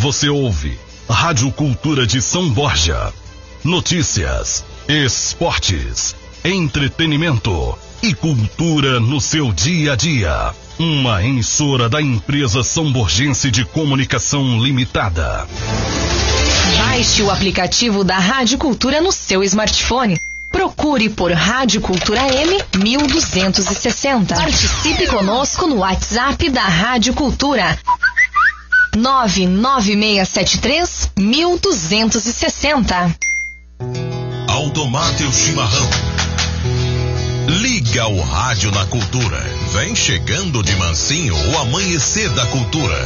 você ouve Rádio Cultura de São Borja. Notícias, esportes, entretenimento e cultura no seu dia a dia. Uma emissora da empresa São Borgense de Comunicação Limitada. Baixe o aplicativo da Rádio Cultura no seu smartphone. Procure por Rádio Cultura M 1260. Participe conosco no WhatsApp da Rádio Cultura 99673-1260. Automate o chimarrão. Liga o rádio na cultura. Vem chegando de mansinho o amanhecer da cultura.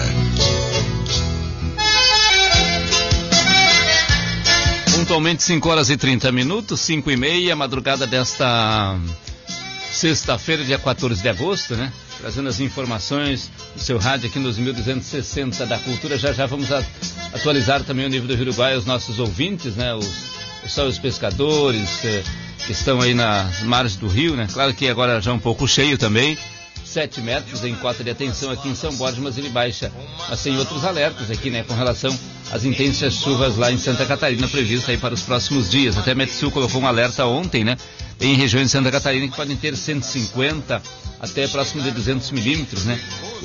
Pontualmente 5h30, 5h30, madrugada desta sexta-feira, dia 14 de agosto, né? Trazendo as informações do seu rádio aqui nos 1260 da cultura. Já vamos atualizar também o nível do Rio Uruguai aos nossos ouvintes, né? Os pescadores que estão aí nas margens do rio, né? Claro que agora já um pouco cheio também. 7 metros em cota de atenção aqui em São Borja, mas ele baixa. Mas tem outros alertas aqui, né? Com relação às intensas chuvas lá em Santa Catarina, prevista aí para os próximos dias. Até a Metsul colocou um alerta ontem, né? Em regiões de Santa Catarina que podem ter 150 até próximo de 200 milímetros, né?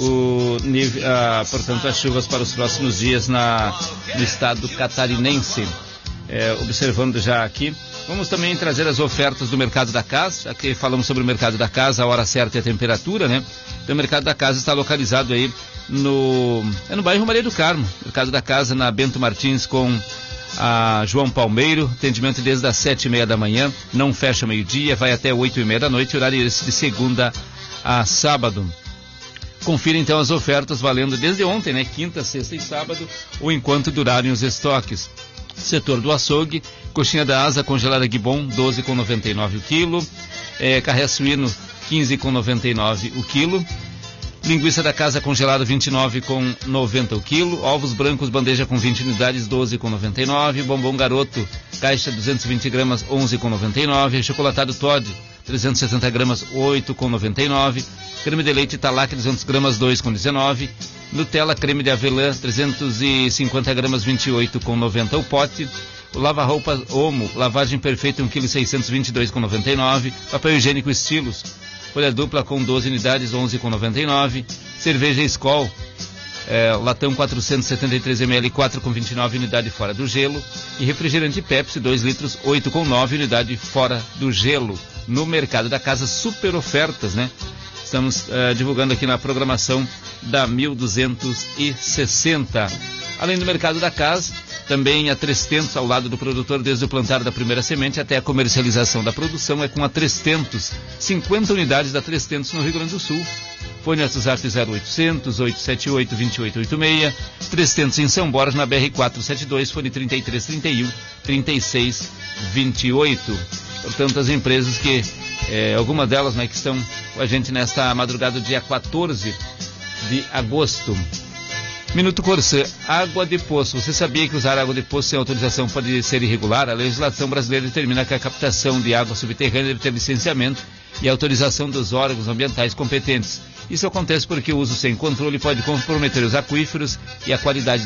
Portanto, as chuvas para os próximos dias no estado catarinense. Observando já aqui. Vamos também trazer as ofertas do mercado da casa. Aqui falamos sobre o mercado da casa, a hora certa e a temperatura, né? Então, o mercado da casa está localizado aí no bairro Maria do Carmo. Mercado da casa na Bento Martins com a João Palmeiro. Atendimento desde as 7h30 da manhã. Não fecha meio-dia, vai até 8h30 da noite. Horário esse de segunda a sábado. Confira então as ofertas valendo desde ontem, né? Quinta, sexta e sábado, ou enquanto durarem os estoques. Setor do açougue, coxinha da asa congelada Guibon, 12,99 o quilo. Carré suíno, 15,99 o quilo. Linguiça da casa congelada, 29,90 o quilo. Ovos brancos, bandeja com 20 unidades, 12,99. Bombom garoto, caixa 220 gramas, 11,99. Chocolatado Todd, 370 gramas, 8,99. Creme de leite Talac, 200 gramas, 2,19. Nutella creme de avelã, 350 gramas, 28,90 o pote. O lava-roupa Omo, lavagem perfeita, 1,622 kg, 22,99. Papel higiênico Estilos, folha dupla com 12 unidades, 11,99. Cerveja Skol, latão 473 ml, 4,29 unidade fora do gelo. E refrigerante Pepsi, 2 litros, 8,9 unidade fora do gelo. No mercado da casa, super ofertas, né? Estamos divulgando aqui na programação da 1260. Além do mercado da casa, também a Trestentos ao lado do produtor, desde o plantar da primeira semente até a comercialização da produção, é com a Trestentos. 50 unidades da Trestentos no Rio Grande do Sul. Fone WhatsApp 0800 878 2886. Trestentos em São Borja, na BR-472, fone 3331 3628. Portanto, as empresas que, algumas delas, né, que estão com a gente nesta madrugada do dia 14 de agosto. Minuto Corsã, água de poço. Você sabia que usar água de poço sem autorização pode ser irregular? A legislação brasileira determina que a captação de água subterrânea deve ter licenciamento e autorização dos órgãos ambientais competentes. Isso acontece porque o uso sem controle pode comprometer os aquíferos e a qualidade